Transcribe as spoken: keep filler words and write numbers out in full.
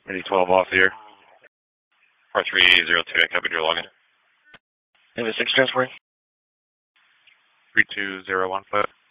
Ready twelve off here. four three zero two, I copied your login. Name six transport. three two zero one five.